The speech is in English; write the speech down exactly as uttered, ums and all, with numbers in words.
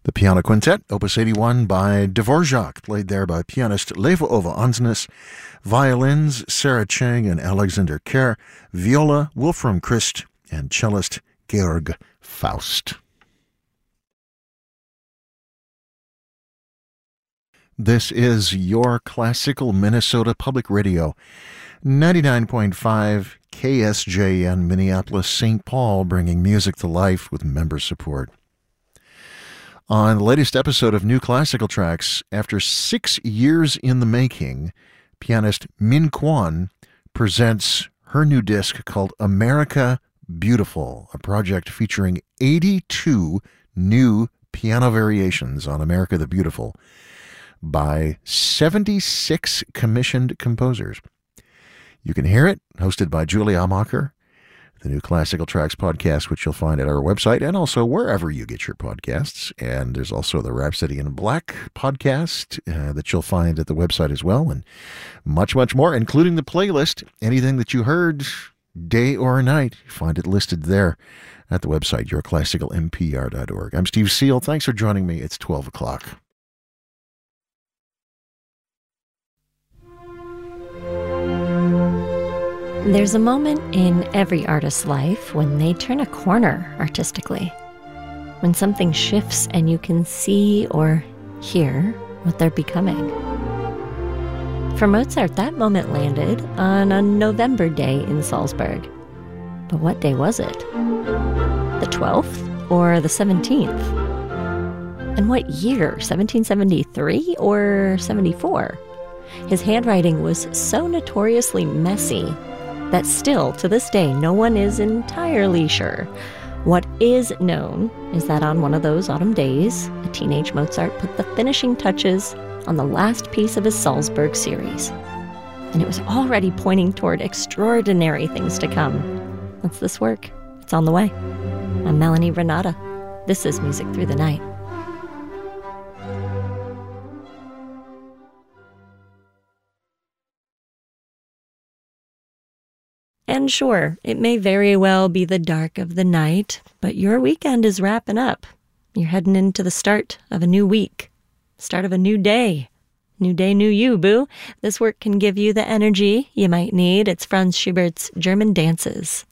The Piano Quintet, Opus eighty-one by Dvorak, played there by pianist Leva Ova Ansnes, violins Sarah Chang and Alexander Kerr, viola Wolfram Christ, and cellist Georg Faust. This is your classical Minnesota Public Radio, ninety-nine point five K S J N Minneapolis, Saint Paul, bringing music to life with member support. On the latest episode of New Classical Tracks, after six years in the making, pianist Min Kwon presents her new disc called America Beautiful, a project featuring eighty-two new piano variations on America the Beautiful by seventy-six commissioned composers. You can hear it, hosted by Julie Amacher, the New Classical Tracks podcast, which you'll find at our website and also wherever you get your podcasts. And there's also the Rhapsody in Black podcast uh, that you'll find at the website as well, and much, much more, including the playlist. Anything that you heard, day or night, you find it listed there at the website, your classical m p r dot org. I'm Steve Seal. Thanks for joining me. It's twelve o'clock. There's a moment in every artist's life when they turn a corner artistically, when something shifts and you can see or hear what they're becoming. For Mozart, that moment landed on a November day in Salzburg. But what day was it? The twelfth or the seventeenth? And what year? seventeen seventy-three or seventy-four? His handwriting was so notoriously messy that still, to this day, no one is entirely sure. What is known is that on one of those autumn days, a teenage Mozart put the finishing touches on the last piece of his Salzburg series. And it was already pointing toward extraordinary things to come. That's this work. It's on the way. I'm Melanie Renata. This is Music Through the Night. And sure, it may very well be the dark of the night, but your weekend is wrapping up. You're heading into the start of a new week, start of a new day. New day, new you, boo. This work can give you the energy you might need. It's Franz Schubert's German Dances.